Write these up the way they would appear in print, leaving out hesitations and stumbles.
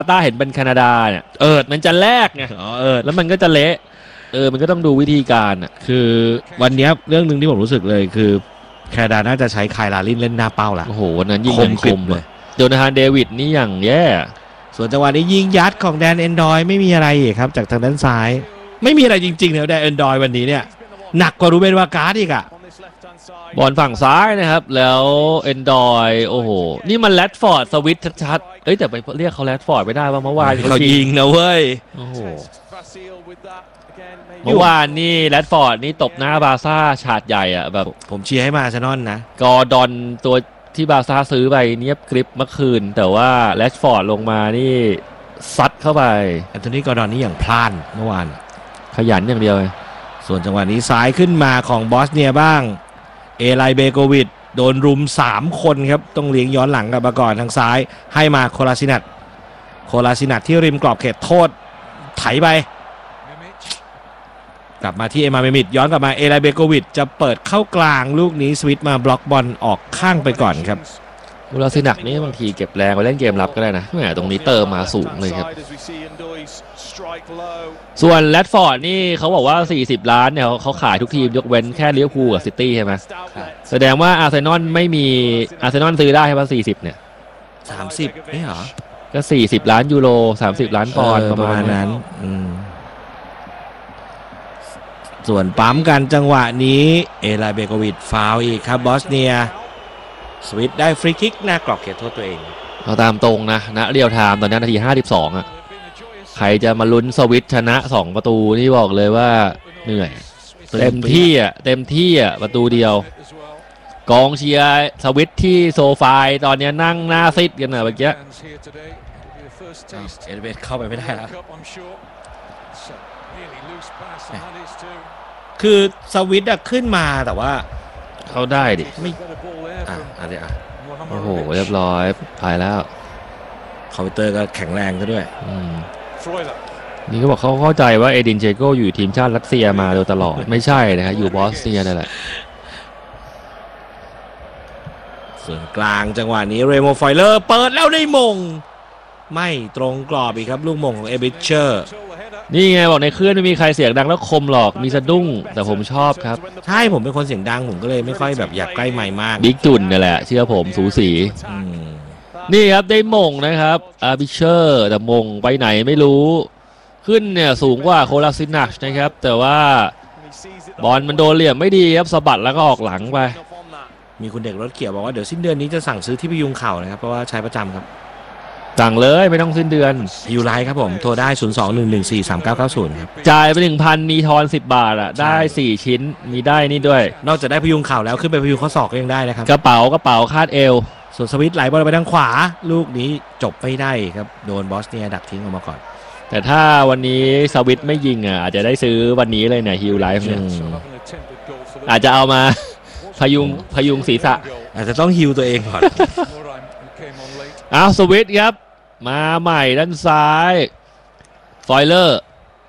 ต้าเห็นเป็นแคนาดาเนี่ยมันจะแลกไงแล้วมันก็จะเละมันก็ต้องดูวิธีการอ่ะคือวันนี้เรื่องหนึ่งที่ผมรู้สึกเลยคือแคนาดาน่าจะใช้ไคลาลินเล่นหน้าเป้าละโอ้โหวันนั้นยิงคมเลยโจนาธานเดวิดนี่อย่างแย่ส่วนจังหวะนี้ยิงยัดของแดนเอนดอยไม่มีอะไรครับจากทางด้านซ้ายไม่มีอะไรจริงๆแล้วแดนเอนดอยวันนี้เนี่ยหนักกว่ารูเบนวาการ์ดอีกอะบอลฝั่งซ้ายนะครับแล้วเอนดอยโอ้โหนี่มันแรดฟอร์ดสวิตชัดๆแต่ไปเรียกเขาแรดฟอร์ดไม่ได้ว่าเมื่อวานเขายิงนะเว้ยโอ้โหเมื่อวานนี่แรดฟอร์ดนี่ตบหน้าบาซ่าฉาดใหญ่อะแบบผมเชียร์ให้มาอาร์เซนอลนะกอร์ดอนตัวที่บาซ่าซื้อไปเนียบกริปเมื่อคืนแต่ว่าแรดฟอร์ดลงมานี่ซัดเข้าไปแอนโทนีกอร์ดอนนี่อย่างพลาดเมื่อวานขยันอย่างเดียวเลยส่วนจังหวะนี้ซ้ายขึ้นมาของบอสเนียบ้างเอไลเบโกวิดโดนรุม3คนครับต้องเลี้ยงย้อนหลังกลับมาก่อนทางซ้ายให้มาโคลาซินัทที่ริมกรอบเขตโทษไถไปกลับมาที่เอมาเมมิดย้อนกลับมาเอไลเบโกวิดจะเปิดเข้ากลางลูกนี้สวิตมาบล็อกบอลออกข้างไปก่อนครับโคลาซินัทนี่บางทีเก็บแรงไปเล่นเกมรับก็ได้นะแหมตรงนี้เติมมาสูงเลยครับส่วนแรดฟอร์ดนี่เขาบอกว่า40 ล้านเนี่ยเขาขายทุกทีมยกเว้นแค่ลิเวอร์พูลกับซิตี้ใช่ไหมแสดงว่าอาร์เซนอลไม่มีอาร์เซนอลซื้อได้ใช่ไหม40เนี่ย 30นี่เหรอก็40 ล้านยูโร30 ล้านปอนด์ประมาณนั้นส่วนปั๊มกันจังหวะนี้เอไลเบโกวิดฟาวล์อีกครับบอสเนียสวิตได้ฟรีคิกหน้ากรอบเขตโทษตัวเองเอาตามตรงนะเรียลไทม์ตอนนี้นาที52อ่ะใครจะมาลุ้นสวิตชนะ2ประตูนี่บอกเลยว่าเหนื่อยเต็มที่อ่ะประตูเดียวกองเชียร์สวิตที่โซฟาตอนนี้นั่งหน้าซิดกันนะเมื่อกี้เอเบสเข้าไปไม่ได้แล้วคือสวิตขึ้นมาแต่ว่าเข้าได้ดิไม่โอ้โหเรียบร้อยไปแล้วคอมพิวเตอร์ก็แข็งแรงซะด้วยนี่ก็บอกเขาเข้าใจว่าเอดินเจโก้อยู่ทีมชาติรัสเซียมาโดยตลอดไม่ใช่นะฮะอยู่บอสเนียนั่นแหละส่วนกลางจังหวะนี้เรโมไฟเลอร์เปิดแล้วได้มงไม่ตรงกรอบอีกครับลูกมงของเอบิเชอร์นี่ไงบอกในเครื่องไม่มีใครเสียงดังแล้วคมหรอกมีสะดุ้งแต่ผมชอบครับใช่ผมเป็นคนเสียงดังผมก็เลยไม่ค่อยแบบอยากใกล้ไมค์มากบิ๊กจุนนี่แหละเชื่อผมสูสีนี่ครับได้มงนะครับอาร์บิเชอร์แต่มงไปไหนไม่รู้ขึ้นเนี่ยสูงกว่าโคลาซินัชนะครับแต่ว่าบอลมันโดนเหลี่ยมไม่ดีครับสะบัดแล้วก็ออกหลังไปมีคุณเด็กรถเขียวบอกว่าเดี๋ยวสิ้นเดือนนี้จะสั่งซื้อที่พยุงเข่านะครับเพราะว่าใช้ประจำครับสั่งเลยไม่ต้องสิ้นเดือนยูไลท์ครับผมโทรได้02-114-3990ครับจ่ายไป 1,000 มีทอน10 บาทอ่ะได้4ชิ้นมีได้นี่ด้วยนอกจากได้พยุงเข่าแล้วขึ้นไปพยุงข้อศอกก็ยังได้นะครับกระเป๋าคาดเอวส่วนสวิตไหลบอลไปทางขวาลูกนี้จบไม่ได้ครับโดนบอสเนียดักทิ้งออกมาก่อนแต่ถ้าวันนี้สวิตไม่ยิงอ่ะอาจจะได้ซื้อวันนี้เลยเนี่ยฮิลไลฟ์เนี่ยอาจจะเอามาพยุงศีรษะอาจจะต้องฮิลตัวเองก่อนสวิตครับมาใหม่ด้านซ้ายฟอยเลอร์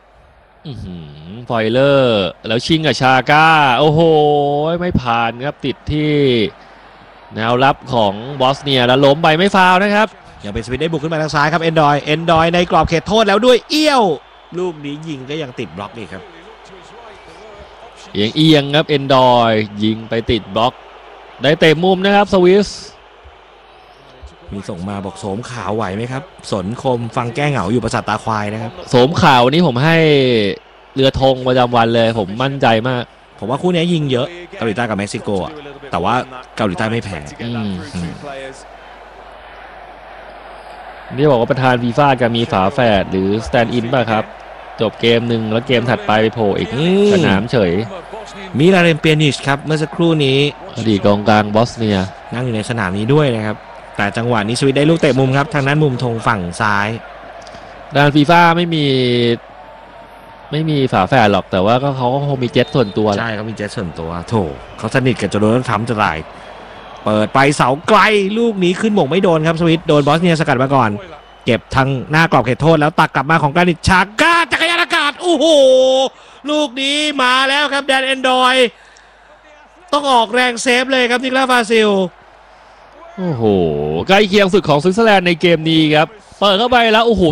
แล้วชิงกับชาก้าโอ้โหไม่ผ่านครับติดที่แนวรับของบอสเนียแล้วล้มไปไม่ฟาวนะครับยังเป็นสวิตได้บุกขึ้นมาทางซ้ายครับเอนดอยในกรอบเขตโทษแล้วด้วยเอี้ยวลูกนี้ยิงก็ยังติดบล็อกอีกครับเอียงครับเอนดอยยิงไปติดบล็อกได้เตะมุมนะครับสวิสมีส่งมาบอกโสมขาวไหวไหมครับสนคมฟังแก้เหงาอยู่ประสาทตาควายนะครับโสมขาวนี้ผมให้เรือธงประจำวันเลยผมมั่นใจมากผมว่าคู่นี้ยิงเยอะเกาหลีใต้กับเม็กซิโกแต่ว่าเกาหลีใต้ไม่แพ้นี่บอกว่าประธานฟีฟ่าจะมีฝาแฝดหรือสแตนด์อินป่ะครับจบเกมหนึ่งแล้วเกมถัดไปโผล่อีกสนามเฉยมิลาเรนเปียนิชครับเมื่อสักครู่นี้อดีตกองกลางบอสเนียนั่งอยู่ในสนามนี้ด้วยนะครับแต่จังหวะนี้สวิตได้ลูกเตะมุมครับทางนั้นมุมธงฝั่งซ้ายด้านฟีฟ่าไม่มีฝาแฝดหรอกแต่ว่าเขาก็คงมีเจ็ตส่วนตัวใช่เขามีเจ็ตส่วนตัวโถเขาสนิทกับโจโดนัลด์ทรัมป์จะตายเปิดไปเสาไกลลูกนี้ขึ้นหม่งไม่โดนครับสวิตโดนบอสเนียสกัดมาก่อนเก็บทางหน้ากรอบเขตโทษแล้วตักกลับมาของกรานิตชาก้าจักรยานอากาศโอ้โหลูกนี้มาแล้วครับแดนเอนดอยต้องออกแรงเซฟเลยครับนิโคลัสฟาซิลโอ้โหใกล้เคียงสุดของสวิตเซอร์แลนด์ในเกมนี้ครับเปิดเข้าไปแล้วโอ้โห